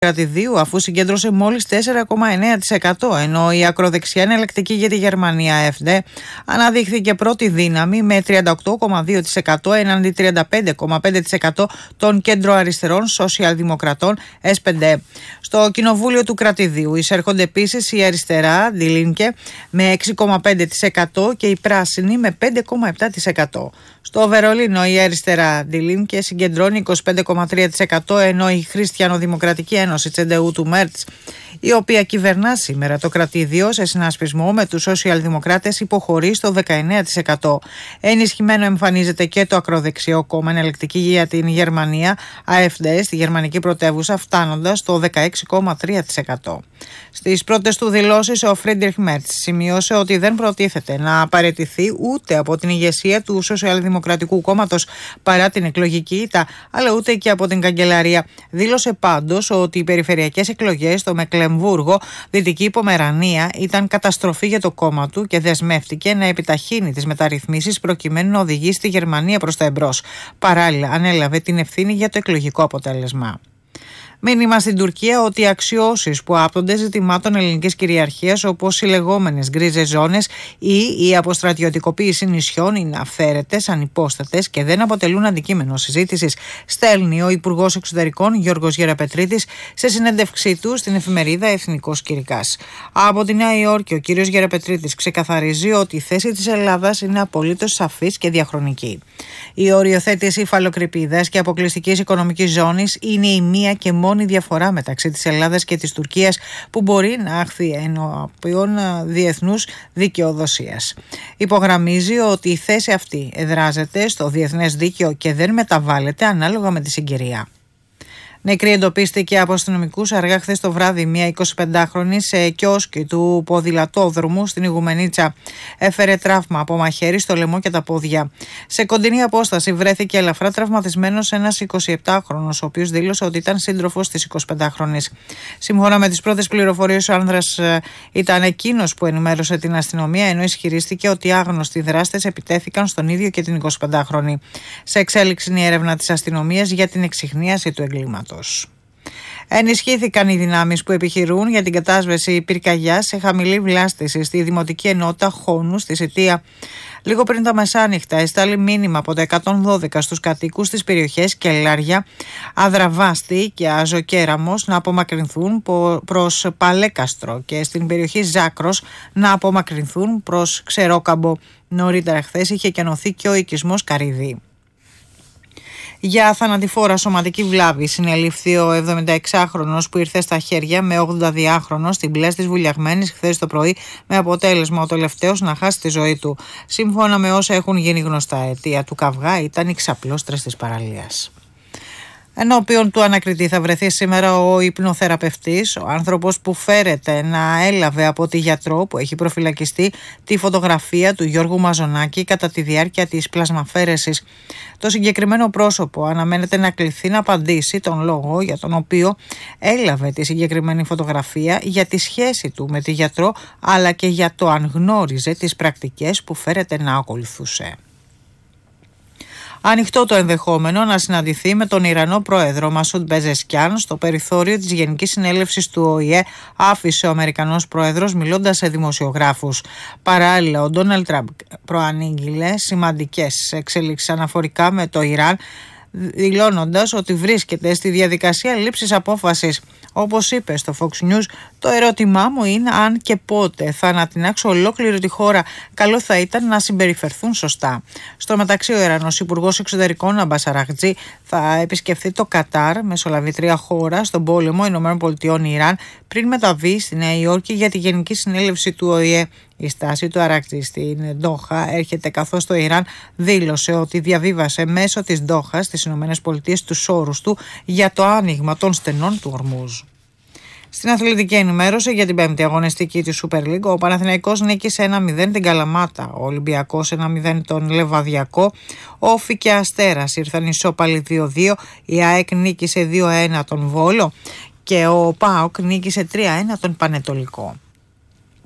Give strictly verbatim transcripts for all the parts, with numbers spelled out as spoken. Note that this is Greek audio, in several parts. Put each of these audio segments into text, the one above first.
κρατηδίου, αφού συγκέντρωσε μόλις τέσσερα κόμμα εννέα τοις εκατό, ενώ η ακροδεξιά εναλλακτική για τη Γερμανία ΕΦ Ντι αναδείχθηκε πρώτη δύναμη με τριάντα οκτώ κόμμα δύο τοις εκατό έναντι τριάντα πέντε κόμμα πέντε τοις εκατό των κέντρο-αριστερών σοσιαλδημοκρατών ες πι ντι. Στο κοινοβούλιο του κρατηδίου εισέρχονται επίσης η αριστερά, Die Linke, με έξι κόμμα πέντε τοις εκατό και η πράσινη με πέντε κόμμα επτά τοις εκατό. Στο Βερολίνο η αριστερά, Die Linke, συγκεντρώνει είκοσι πέντε κόμμα τρία τοις εκατό, ενώ η Χριστιανοδημοκρατική Ένωση Τσεντεού του Μέρτς, η οποία κυβερνά σήμερα το κρατήδιο σε συνασπισμό με τους σοσιαλδημοκράτες, υποχωρεί στο δεκαεννέα τοις εκατό. Ενισχυμένο εμφανίζεται και το ακροδεξιό κόμμα Εναλλακτική για την Γερμανία, έι εφ ντι, στη γερμανική πρωτεύουσα, φτάνοντας στο δεκαέξι κόμμα τρία τοις εκατό. Στις πρώτες του δηλώσεις, ο Φρίντριχ Μέρτς σημείωσε ότι δεν προτίθεται να παραιτηθεί ούτε από την ηγεσία του Σοσιαλδημοκρατικού Κόμματος παρά την εκλογική ήττα, αλλά ούτε και από την καγκελαρία. Δήλωσε πάντως ότι οι περιφερειακές εκλογές στο Μεκλεμβούργο, Δυτική Πομερανία, ήταν καταστροφή για το κόμμα του και δεσμεύτηκε να επιταχύνει τις μεταρρυθμίσεις προκειμένου να οδηγήσει τη Γερμανία προς τα εμπρός. Παράλληλα, ανέλαβε την ευθύνη για το εκλογικό αποτέλεσμα. Μήνυμα στην Τουρκία ότι οι αξιώσεις που άπτονται ζητημάτων ελληνικής κυριαρχίας, όπως οι λεγόμενες γκρίζες ζώνες ή η αποστρατιωτικοποίηση νησιών, είναι αυθαίρετες, ανυπόστατες και δεν αποτελούν αντικείμενο συζήτησης, στέλνει ο Υπουργός Εξωτερικών Γιώργος Γεραπετρίτης σε συνέντευξή του στην εφημερίδα Εθνικός Κυρικάς. Από τη Νέα Υόρκη, ο κύριος Γεραπετρίτης ξεκαθαρίζει ότι η θέση της Ελλάδας είναι απολύτως σαφής και διαχρονική. Η οριοθέτηση υφαλοκρηπίδας και αποκλειστικής οικονομικής ζώνης είναι η μία και μόνη διαφορά μεταξύ της Ελλάδας και της Τουρκίας που μπορεί να αχθεί ενώπιον διεθνούς δικαιοδοσίας. Υπογραμμίζει ότι η θέση αυτή εδράζεται στο διεθνές δίκαιο και δεν μεταβάλλεται ανάλογα με τη συγκυρία. Νεκρή εντοπίστηκε από αστυνομικούς αργά χθες το βράδυ μια εικοσιπεντάχρονη σε κιόσκι του ποδηλατόδρομου στην Ιγουμενίτσα. Έφερε τραύμα από μαχαίρι στο λαιμό και τα πόδια. Σε κοντινή απόσταση βρέθηκε ελαφρά τραυματισμένος ένας εικοσιεπτάχρονος, ο οποίος δήλωσε ότι ήταν σύντροφος της εικοσιπεντάχρονης. Σύμφωνα με τις πρώτες πληροφορίες, ο άνδρας ήταν εκείνος που ενημέρωσε την αστυνομία, ενώ ισχυρίστηκε ότι άγνωστοι δράστες επιτέθηκαν στον ίδιο και την εικοσιπεντάχρονη. Σε εξέλιξη είναι η έρευνα της αστυνομίας για την εξιχνίαση του εγκλήματος. Ενισχύθηκαν οι δυνάμεις που επιχειρούν για την κατάσβεση πυρκαγιάς σε χαμηλή βλάστηση στη Δημοτική Ενότητα Χόνου στη Σιτία. Λίγο πριν τα μεσάνυχτα εστάλει μήνυμα από τα εκατόν δώδεκα στους κατοίκους της περιοχής Κελάρια, Αδραβάστη και Αζοκέραμος να απομακρυνθούν προς Παλέκαστρο και στην περιοχή Ζάκρος να απομακρυνθούν προς Ξερόκαμπο. Νωρίτερα χθες είχε κενωθεί και ο οικισμός Καρύδη. Για θανατηφόρα σωματική βλάβη συνελήφθη ο εβδομηνταεξάχρονος που ήρθε στα χέρια με ογδονταδυάχρονο στην πλέση της Βουλιαγμένης χθες το πρωί, με αποτέλεσμα ο τελευταίος να χάσει τη ζωή του. Σύμφωνα με όσα έχουν γίνει γνωστά, αιτία του καυγά ήταν η ξαπλώστρες της παραλίας. Ενώπιον του ανακριτή θα βρεθεί σήμερα ο υπνοθεραπευτής, ο άνθρωπος που φέρεται να έλαβε από τη γιατρό που έχει προφυλακιστεί τη φωτογραφία του Γιώργου Μαζονάκη κατά τη διάρκεια της πλασμαφαίρεσης. Το συγκεκριμένο πρόσωπο αναμένεται να κληθεί να απαντήσει τον λόγο για τον οποίο έλαβε τη συγκεκριμένη φωτογραφία, για τη σχέση του με τη γιατρό, αλλά και για το αν γνώριζε τις πρακτικές που φέρεται να ακολουθούσε. Ανοιχτό το ενδεχόμενο να συναντηθεί με τον Ιρανό πρόεδρο Μασούντ Πεζεσκιάν στο περιθώριο της Γενικής Συνέλευσης του Ο Η Ε, άφησε ο Αμερικανός πρόεδρος μιλώντας σε δημοσιογράφους. Παράλληλα, ο Ντόναλντ Τραμπ προανήγγειλε σημαντικές εξελίξεις αναφορικά με το Ιράν, δηλώνοντας ότι βρίσκεται στη διαδικασία λήψης απόφασης. Όπως είπε στο Fox News, το ερώτημά μου είναι αν και πότε θα ανατινάξω ολόκληρη τη χώρα. Καλό θα ήταν να συμπεριφερθούν σωστά. Στο μεταξύ, ο Ιρανός Υπουργός Εξωτερικών Αμπάς Αραγτζή θα επισκεφθεί το Κατάρ, μεσολαβητρία χώρα στον πόλεμο ΗΠΑ Ιράν, πριν μεταβεί στη Νέα Υόρκη για τη Γενική Συνέλευση του Ο Η Ε. Η στάση του Αραγτζή στην Ντόχα έρχεται καθώς το Ιράν δήλωσε ότι διαβίβασε μέσω της Ντόχας στις ΗΠΑ τους όρους του για το άνοιγμα των στενών του Ορμούζ. Στην αθλητική ενημέρωση για την πέμπτη αγωνιστική της Super League, ο Παναθηναϊκός νίκησε ένα μηδέν την Καλαμάτα, ο Ολυμπιακός ένα μηδέν τον Λεβαδιακό, Όφη και Αστέρας ήρθαν ισόπαλοι δύο δύο, η ΑΕΚ νίκησε δύο ένα τον Βόλο και ο ΠΑΟΚ νίκησε τρία ένα τον Πανετολικό.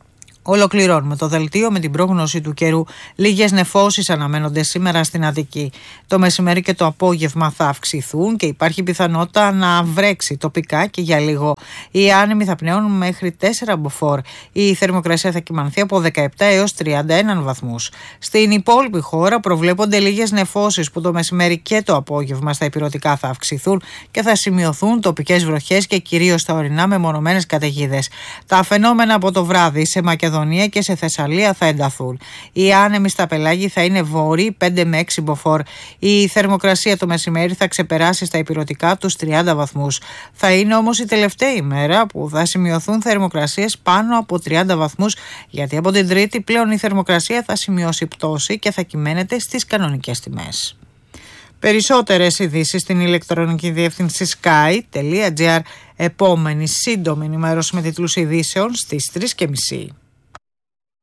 Ολοκληρώνουμε το δελτίο με την πρόγνωση του καιρού. Λίγες νεφώσεις αναμένονται σήμερα στην Αττική. Το μεσημέρι και το απόγευμα θα αυξηθούν και υπάρχει πιθανότητα να βρέξει τοπικά και για λίγο. Οι άνεμοι θα πνέουν μέχρι τέσσερα μποφόρ. Η θερμοκρασία θα κυμανθεί από δεκαεπτά έως τριάντα ένα βαθμούς. Στην υπόλοιπη χώρα προβλέπονται λίγες νεφώσεις που το μεσημέρι και το απόγευμα στα ηπειρωτικά θα αυξηθούν και θα σημειωθούν τοπικές βροχές και κυρίως στα ορεινά μεμονωμένες καταιγίδες. Τα φαινόμενα από το βράδυ σε Μακεδονία και σε Θεσσαλία θα ενταθούν. Οι άνεμοι στα πελάγη θα είναι βόρειοι πέντε με έξι μποφόρ. Η θερμοκρασία το μεσημέρι θα ξεπεράσει στα ηπειρωτικά τους τριάντα βαθμούς. Θα είναι όμως η τελευταία ημέρα που θα σημειωθούν θερμοκρασίες πάνω από τριάντα βαθμούς, γιατί από την Τρίτη πλέον η θερμοκρασία θα σημειώσει πτώση και θα κυμαίνεται στις κανονικές τιμές. Περισσότερες ειδήσεις στην ηλεκτρονική διεύθυνση sky τελεία gr. Επόμενη σύντομη ενημέρωση με τίτλους ειδήσεων στις τρεις και μισή.